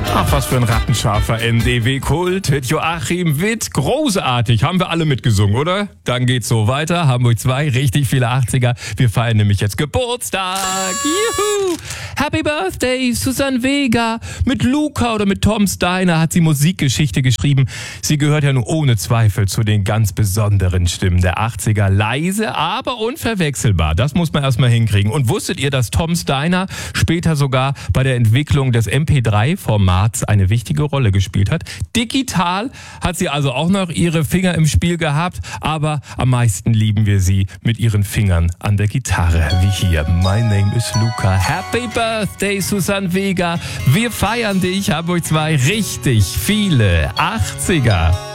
Ach, was für ein rattenscharfer NDW-Kult. Mit Joachim Witt. Großartig. Haben wir alle mitgesungen, oder? Dann geht's so weiter. Hamburg 2, richtig viele 80er. Wir feiern nämlich jetzt Geburtstag. Juhu! Happy Birthday, Susanne Vega. Mit Luca oder mit Tom Steiner hat sie Musikgeschichte geschrieben. Sie gehört ja nun ohne Zweifel zu den ganz besonderen Stimmen der 80er. Leise, aber unverwechselbar. Das muss man erstmal hinkriegen. Und wusstet ihr, dass Tom Steiner später sogar bei der Entwicklung des MP3-Formats eine wichtige Rolle gespielt hat? Digital hat sie also auch noch ihre Finger im Spiel gehabt, aber am meisten lieben wir sie mit ihren Fingern an der Gitarre, wie hier. My name is Luca. Happy Birthday, Susanne Vega. Wir feiern dich, Hamburg 2, richtig viele 80er.